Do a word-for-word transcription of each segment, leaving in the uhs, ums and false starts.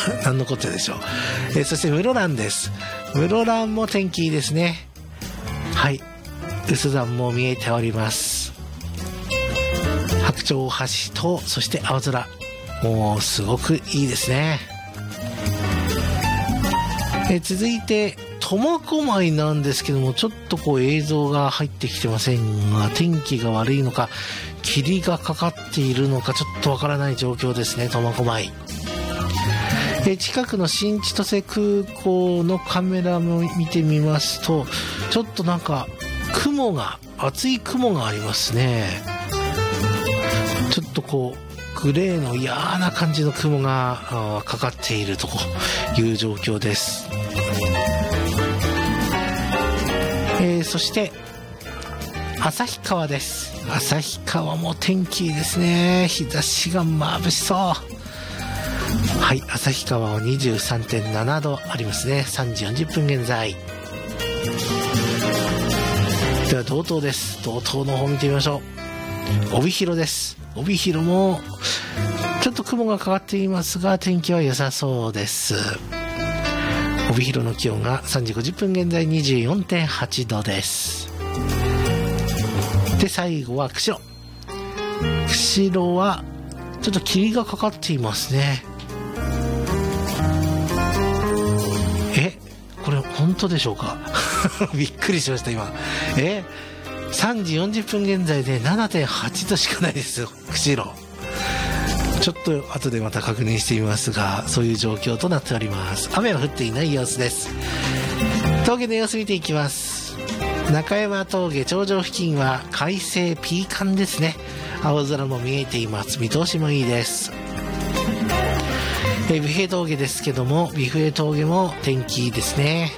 何のことでしょう。えー、そして室蘭です。室蘭も天気いいですね。はい、薄山も見えております。白鳥橋と、そして青空、もうすごくいいですね。えー、続いて苫小牧なんですけども、ちょっとこう映像が入ってきてませんが、天気が悪いのか霧がかかっているのかちょっとわからない状況ですね。苫小牧、え近くの新千歳空港のカメラも見てみますと、ちょっとなんか雲が、厚い雲がありますね。ちょっとこうグレーの嫌な感じの雲がかかっているという状況です。えー、そして旭川です。旭川も天気いいですね。日差しが眩しそう。はい、旭川は にじゅうさんてんなな 度ありますね。さんじよんじゅっぷん現在では道東です。道東の方見てみましょう。帯広です。帯広もちょっと雲がかかっていますが天気は良さそうです。帯広の気温がさんじごじゅっぷん現在 にじゅうよんてんはち 度です。で最後は釧路。釧路はちょっと霧がかかっていますね。えこれ本当でしょうかびっくりしました今。えさんじよんじゅっぷん現在で ななてんはち 度しかないですよ、釧路。ちょっと後でまた確認してみますが、そういう状況となっております。雨は降っていない様子です。峠の様子見ていきます。中山峠頂上付近は快晴ピーカンですね。青空も見えています。見通しもいいです。え美平峠ですけども、美平峠も天気いいですね。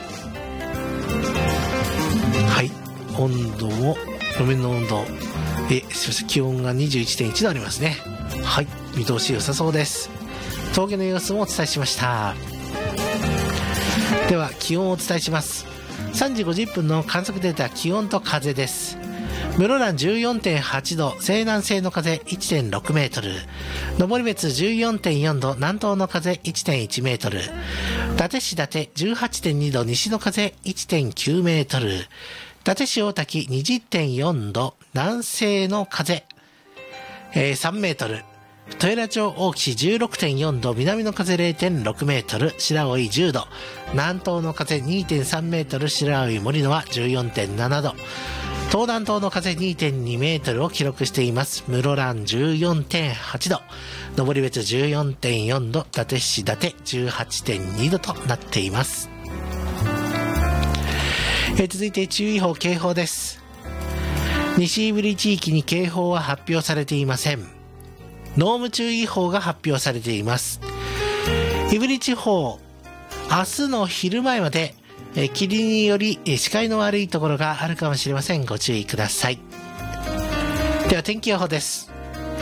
はい、温度も路面の温度、えすいません、気温が にじゅういってんいち 度ありますね。はい、見通し良さそうです。峠の様子もお伝えしました。では気温をお伝えします。さんじごじゅっぷんの観測データ、気温と風です。室蘭 じゅうよんてんはち 度、西南西の風 いってんろく メートル、登別 じゅうよんてんよん 度、南東の風 いってんいち メートル、伊達市伊達 じゅうはちてんに 度、西の風 いってんきゅう メートル、伊達市大滝 にじゅってんよん 度、南西の風、えー、さんメートル、豊浦町大岸 じゅうろくてんよん 度、南の風 れいてんろく メートル、白老じゅうど、南東の風 にてんさん メートル、白老森野は じゅうよんてんなな 度、東南東の風 にてんに メートルを記録しています。室蘭 じゅうよんてんはち 度、登別 じゅうよんてんよん 度、伊達市伊達 じゅうはちてんに 度となっています。えー、続いて注意報警報です。西胆振地域に警報は発表されていません。濃霧注意報が発表されています。胆振地方、明日の昼前までえ霧により視界の悪いところがあるかもしれません。ご注意ください。では天気予報です。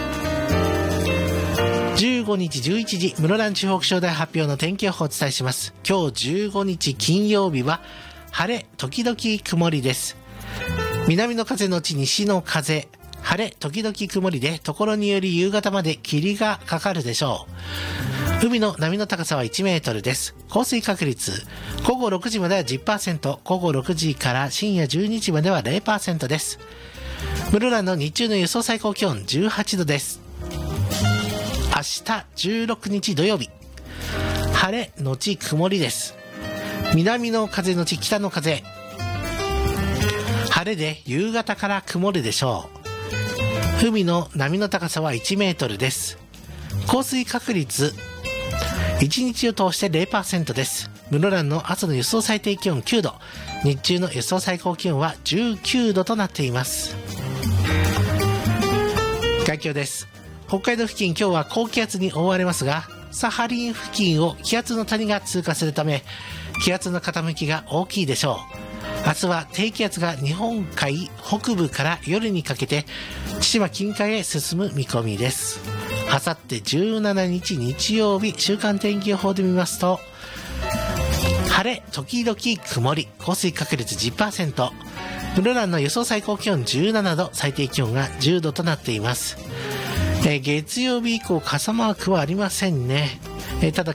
じゅうごにちじゅういちじ、室蘭地方気象台発表の天気予報をお伝えします。今日じゅうごにち金曜日は晴れ時々曇りです。南の風のち西の風、晴れ時々曇りで、ところにより夕方まで霧がかかるでしょう。海の波の高さはいちメートルです。降水確率、ごごろくじまでは じゅっパーセント、ごごろくじから深夜じゅうにじまでは ゼロパーセント です。室蘭の日中の予想最高気温じゅうはちどです。明日じゅうろくにち土曜日、晴れのち曇りです。南の風のち北の風、晴れで夕方から曇るでしょう。海の波の高さはいちメートルです。降水確率、いちにちを通して ゼロパーセント です。室蘭の朝の予想最低気温きゅうど、日中の予想最高気温はじゅうきゅうどとなっています。概況です。北海道付近、今日は高気圧に覆われますが、サハリン付近を気圧の谷が通過するため、気圧の傾きが大きいでしょう。明日は低気圧が日本海北部から夜にかけて千葉近海へ進む見込みです。あさってじゅうしちにち日曜日、週間天気予報で見ますと、晴れ時々曇り、降水確率 じゅっパーセント、室蘭の予想最高気温じゅうななど、最低気温がじゅうどとなっています。えー、月曜日以降傘マークはありませんね。えー、ただ